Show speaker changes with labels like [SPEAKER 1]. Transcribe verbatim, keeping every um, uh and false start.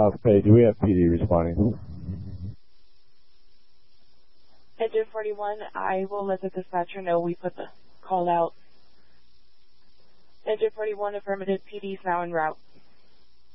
[SPEAKER 1] Okay, do we have P D responding?
[SPEAKER 2] Engine forty-one, I will let the dispatcher know we put the call out. Engine forty-one, affirmative, P D is now en route.